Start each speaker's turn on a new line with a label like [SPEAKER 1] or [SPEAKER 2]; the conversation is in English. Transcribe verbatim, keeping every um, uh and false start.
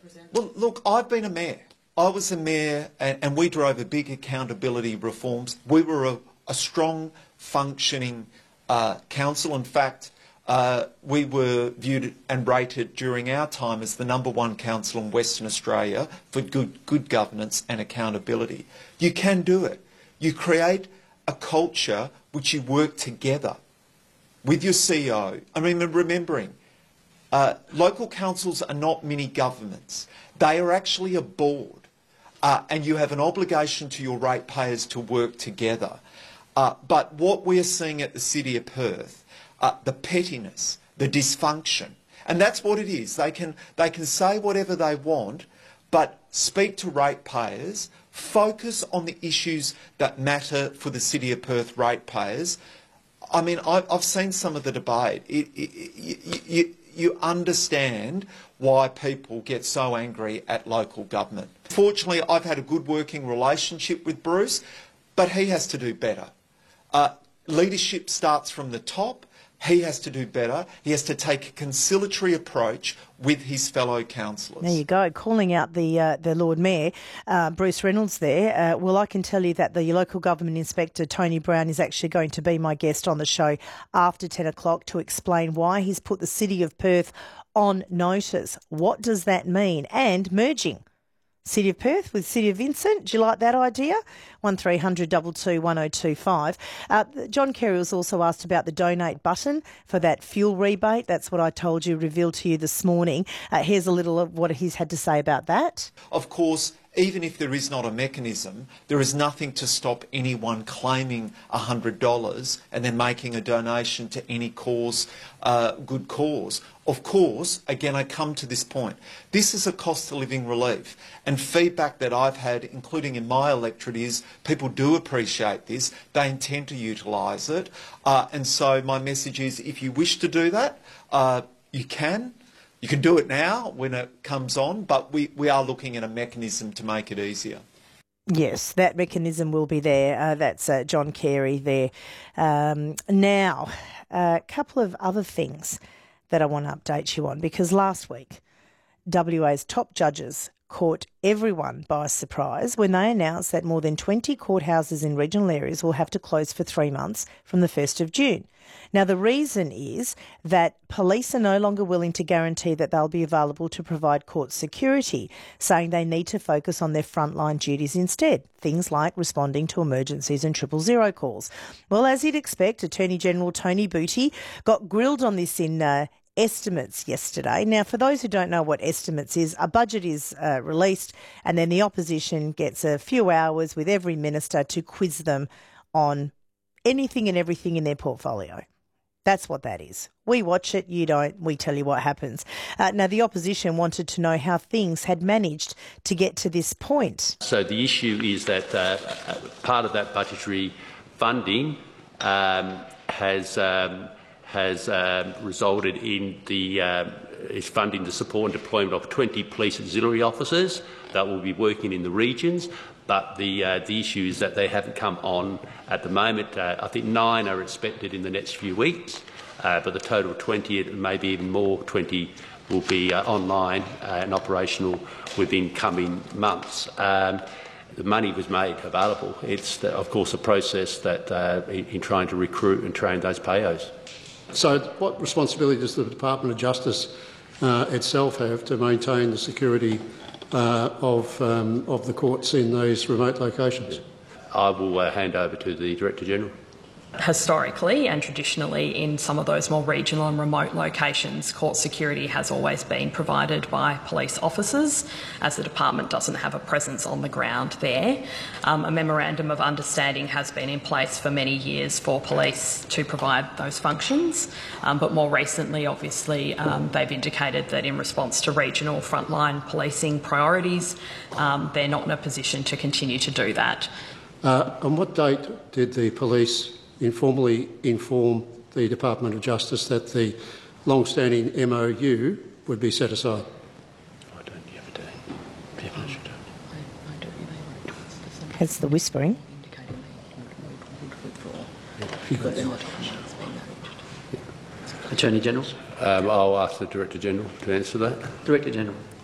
[SPEAKER 1] Well, look, I've been a mayor. I was a mayor and, and we drove a big accountability reforms. We were a, a strong, functioning uh, council. In fact, uh, we were viewed and rated during our time as the number one council in Western Australia for good, good governance and accountability. You can do it. You create a culture which you work together with your C E O. I mean, remembering, uh, local councils are not mini governments. They are actually a board. Uh, and you have an obligation to your ratepayers to work together. Uh, but what we're seeing at the City of Perth, uh, the pettiness, the dysfunction, and that's what it is. They can, they can say whatever they want, but speak to ratepayers, focus on the issues that matter for the City of Perth ratepayers. I mean, I've, I've seen some of the debate. It, it, it, you, you understand why people get so angry at local government. Fortunately, I've had a good working relationship with Bruce, but he has to do better. Uh, leadership starts from the top. He has to do better. He has to take a conciliatory approach with his fellow councillors.
[SPEAKER 2] There you go, calling out the uh, the Lord Mayor, uh, Bruce Reynolds there. Uh, well, I can tell you that the local government inspector, Tony Brown, is actually going to be my guest on the show after ten o'clock to explain why he's put the City of Perth on notice. What does that mean? And merging City of Perth with City of Vincent. Do you like that idea? one three hundred two two one oh two five. Uh, John Kerry was also asked about the donate button for that fuel rebate. That's what I told you, revealed to you this morning. Uh, here's a little of what he's had to say about that.
[SPEAKER 1] Of course, even if there is not a mechanism, there is nothing to stop anyone claiming one hundred dollars and then making a donation to any cause, uh, good cause. Of course, again, I come to this point. This is a cost of living relief, and feedback that I've had, including in my electorate, is people do appreciate this. They intend to utilise it. Uh, and so my message is, if you wish to do that, uh, you can. You can do it now when it comes on, but we, we are looking at a mechanism to make it easier.
[SPEAKER 2] Yes, that mechanism will be there. Uh, that's uh, John Carey there. Um, now, a couple of other things that I want to update you on, because last week W A's top judges caught everyone by surprise when they announced that more than twenty courthouses in regional areas will have to close for three months from the first of June. Now, the reason is that police are no longer willing to guarantee that they'll be available to provide court security, saying they need to focus on their frontline duties instead, things like responding to emergencies and triple zero calls. Well, as you'd expect, Attorney General Tony Booty got grilled on this in uh, estimates yesterday. Now, for those who don't know what estimates is, a budget is uh, released and then the opposition gets a few hours with every minister to quiz them on anything and everything in their portfolio. That's what that is. We watch it, you don't, we tell you what happens. Uh, now, the opposition wanted to know how things had managed to get to this point.
[SPEAKER 3] So the issue is that uh, part of that budgetary funding um, has um, has um, resulted in the uh, is funding the support and deployment of twenty police auxiliary officers that will be working in the regions. But the uh, the issue is that they haven't come on at the moment. Uh, I think nine are expected in the next few weeks, uh, but the total of twenty, maybe even more, twenty will be uh, online uh, and operational within coming months. Um, the money was made available. It's, the, of course, a process that uh, in, in trying to recruit and train those P A Os.
[SPEAKER 4] So what responsibility does the Department of Justice uh, itself have to maintain the security uh, of, um, of the courts in those remote locations?
[SPEAKER 3] I will uh, hand over to the Director-General.
[SPEAKER 5] Historically and traditionally, in some of those more regional and remote locations, court security has always been provided by police officers, as the department doesn't have a presence on the ground there. Um, a memorandum of understanding has been in place for many years for police to provide those functions, um, but more recently, obviously, um, they've indicated that in response to regional frontline policing priorities, um, they're not in a position to continue to do that.
[SPEAKER 4] Uh, on what date did the police informally inform the Department of Justice that the long-standing M O U would be set aside?
[SPEAKER 3] I don't have a day. People should.
[SPEAKER 2] That's the whispering.
[SPEAKER 3] Attorney General. Um, I'll ask the Director General to answer that.
[SPEAKER 6] Director General.